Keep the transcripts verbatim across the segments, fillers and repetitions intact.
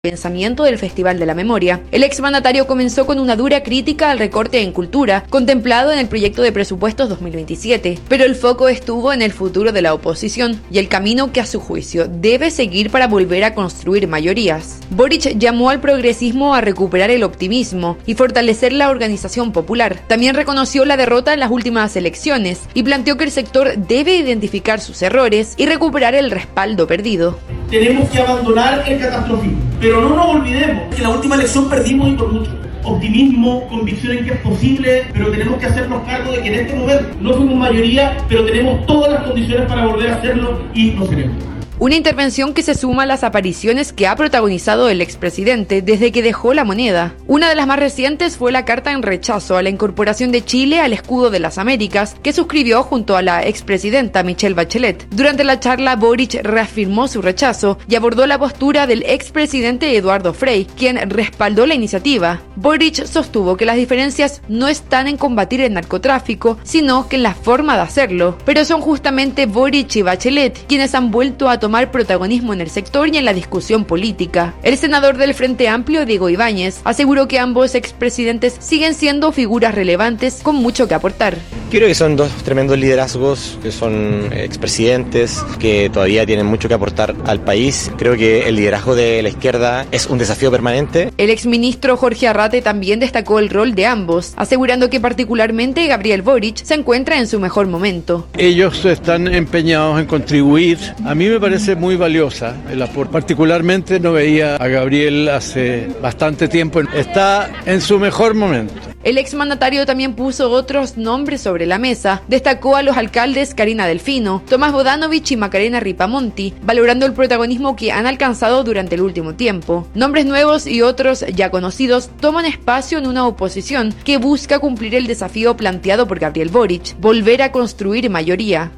pensamiento del Festival de la Memoria. El exmandatario comenzó con una dura crítica al recorte en cultura contemplado en el proyecto de presupuestos dos mil veintisiete, pero el foco estuvo en el futuro de la oposición y el camino que a su juicio debe seguir para volver a construir mayorías. Boric llamó al progresismo a recuperar el optimismo y fortalecer la organización popular. También reconoció la derrota en las últimas elecciones y planteó que el sector debe identificar sus errores y recuperar el respaldo perdido. Tenemos que abandonar el catastrofismo, pero no nos olvidemos que en la última elección perdimos y por mucho. Optimismo, convicción en que es posible, pero tenemos que hacernos cargo de que en este momento no somos mayoría, pero tenemos todas las condiciones para volver a hacerlo y lo seremos. Una intervención que se suma a las apariciones que ha protagonizado el expresidente desde que dejó la moneda. Una de las más recientes fue la carta en rechazo a la incorporación de Chile al escudo de las Américas, que suscribió junto a la expresidenta Michelle Bachelet. Durante la charla, Boric reafirmó su rechazo y abordó la postura del expresidente Eduardo Frei, quien respaldó la iniciativa. Boric sostuvo que las diferencias no están en combatir el narcotráfico, sino que en la forma de hacerlo. Pero son justamente Boric y Bachelet quienes han vuelto a tomar tomar protagonismo en el sector y en la discusión política. El senador del Frente Amplio, Diego Ibáñez, aseguró que ambos expresidentes siguen siendo figuras relevantes con mucho que aportar. Creo que son dos tremendos liderazgos, que son expresidentes, que todavía tienen mucho que aportar al país. Creo que el liderazgo de la izquierda es un desafío permanente. El exministro Jorge Arrate también destacó el rol de ambos, asegurando que particularmente Gabriel Boric se encuentra en su mejor momento. Ellos están empeñados en contribuir. A mí me parece muy valiosa el aporte. Particularmente no veía a Gabriel hace bastante tiempo. Está en su mejor momento. El exmandatario también puso otros nombres sobre la mesa. Destacó a los alcaldes Karina Delfino, Tomás Bodanovich y Macarena Ripamonti, valorando el protagonismo que han alcanzado durante el último tiempo. Nombres nuevos y otros ya conocidos toman espacio en una oposición que busca cumplir el desafío planteado por Gabriel Boric, volver a construir mayoría.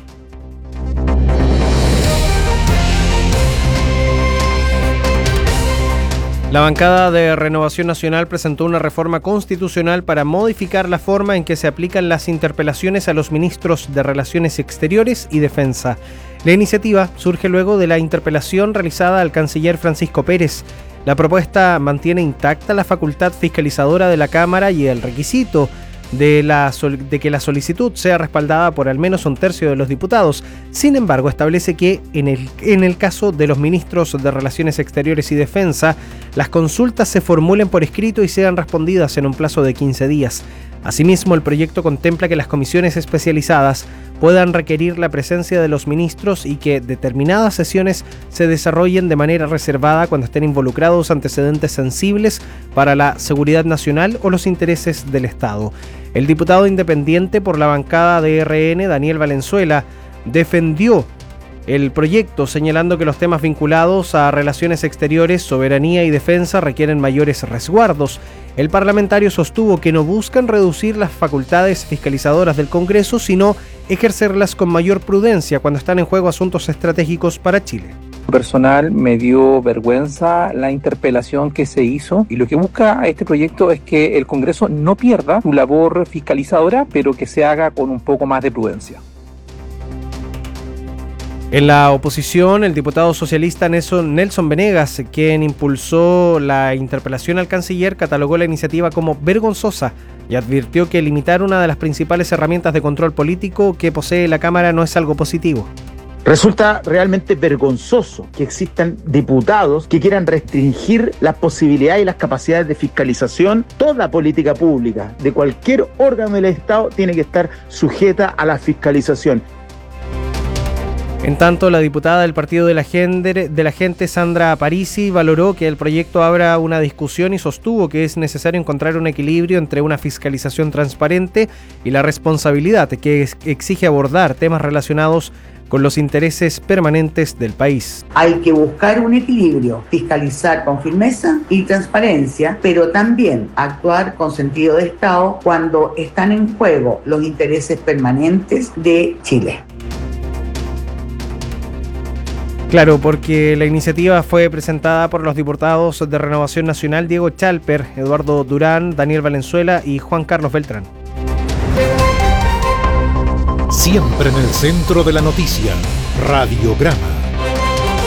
La bancada de Renovación Nacional presentó una reforma constitucional para modificar la forma en que se aplican las interpelaciones a los ministros de Relaciones Exteriores y Defensa. La iniciativa surge luego de la interpelación realizada al canciller Francisco Pérez. La propuesta mantiene intacta la facultad fiscalizadora de la Cámara y el requisito De, la, de que la solicitud sea respaldada por al menos un tercio de los diputados. Sin embargo, establece que en el, en el caso de los ministros de Relaciones Exteriores y Defensa, las consultas se formulen por escrito y sean respondidas en un plazo de quince días. Asimismo, el proyecto contempla que las comisiones especializadas puedan requerir la presencia de los ministros y que determinadas sesiones se desarrollen de manera reservada cuando estén involucrados antecedentes sensibles para la seguridad nacional o los intereses del Estado. El diputado independiente por la bancada de R N, Daniel Valenzuela, defendió el proyecto, señalando que los temas vinculados a relaciones exteriores, soberanía y defensa requieren mayores resguardos. El parlamentario sostuvo que no buscan reducir las facultades fiscalizadoras del Congreso, sino ejercerlas con mayor prudencia cuando están en juego asuntos estratégicos para Chile. Personal, me dio vergüenza la interpelación que se hizo y lo que busca este proyecto es que el Congreso no pierda su labor fiscalizadora, pero que se haga con un poco más de prudencia. En la oposición, el diputado socialista Nelson, Nelson Venegas, quien impulsó la interpelación al canciller, catalogó la iniciativa como vergonzosa y advirtió que limitar una de las principales herramientas de control político que posee la Cámara no es algo positivo. Resulta realmente vergonzoso que existan diputados que quieran restringir las posibilidades y las capacidades de fiscalización. Toda política pública de cualquier órgano del Estado tiene que estar sujeta a la fiscalización. En tanto, la diputada del Partido de la Gente, de la Gente, Sandra Parisi, valoró que el proyecto abra una discusión y sostuvo que es necesario encontrar un equilibrio entre una fiscalización transparente y la responsabilidad que exige abordar temas relacionados con los intereses permanentes del país. Hay que buscar un equilibrio, fiscalizar con firmeza y transparencia, pero también actuar con sentido de Estado cuando están en juego los intereses permanentes de Chile. Claro, porque la iniciativa fue presentada por los diputados de Renovación Nacional Diego Chalper, Eduardo Durán, Daniel Valenzuela y Juan Carlos Beltrán. Siempre en el centro de la noticia, Radiograma.